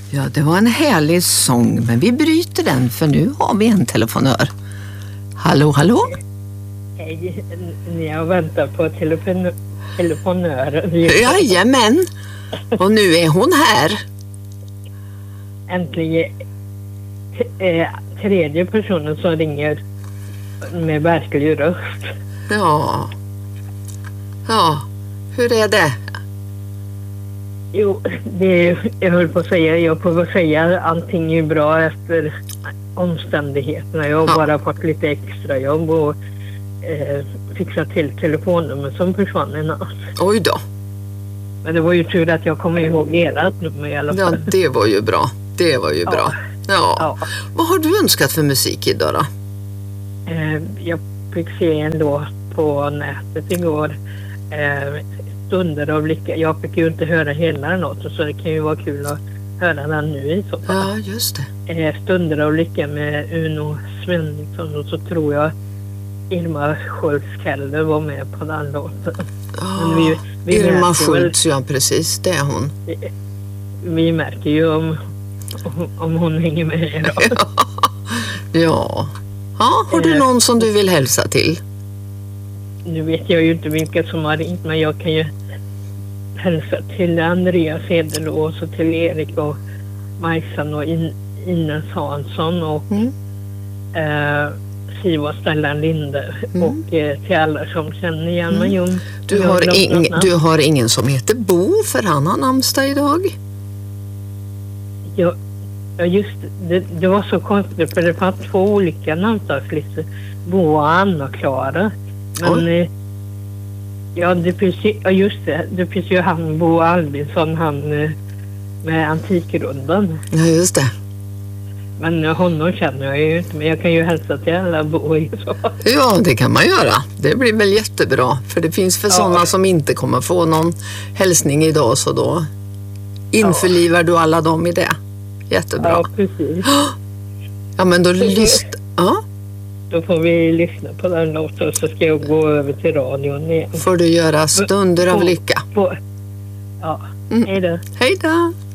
Ja, det var en härlig sång, men vi bryter den för nu har vi en telefonör. Hallå, hallå? Hej, jag väntar på telefonören. Jajamän, och nu är hon här. Äntligen tredje personen som ringer med verklig röst. Ja, hur är det? Jo, jag höll på att säga, jag får väl säga allting är bra efter omständigheterna. Jag har bara fått lite extra jobb och fixat till telefonnummer som försvann i natt. Oj då. Men det var ju tur att jag kom ihåg ert nummer i alla fall. Ja, det var ju bra. Det var ju bra. Ja. Vad har du önskat för musik idag då? Jag fick se en låt på nätet igår. Stunder av lycka. Jag fick ju inte höra hela låten så det kan ju vara kul att höra den nu i så fall. Ja, just det. Stunder av lycka med Uno Svenningsson och så tror jag Irma Schultz-Keller var med på den låten. Ja, Irma Schultz, ja precis, det är hon. Vi märker ju om hon hänger med idag. Ja, har du någon som du vill hälsa till? Nu vet jag ju inte vilka som har ringt, men jag kan ju hälsa till Andreas Edelås och till Erik och Majsan och Ines Hansson och Siva Stellan Linde och till alla som känner igen mig. Du har ingen som heter Bo för han har namnsdag idag? Ja, just det var så konstigt för det fanns 2 olika namnsdagslistor. Bo och Anna och Klara. Men det finns ju han Bo Albinsson, han med Antikrundan. Ja, just det. Men honom känner jag ju inte, men jag kan ju hälsa till alla Bo i så. Ja, det kan man göra. Det blir väl jättebra. För det finns för sådana som inte kommer få någon hälsning idag, så då införlivar du alla dem i det. Jättebra. Ja, precis. Ja, men då lyssna. Ja. Då får vi lyssna på den låten så ska jag gå över till radion igen. Får du göra stunder av lycka. Ja, hej då. Hej då.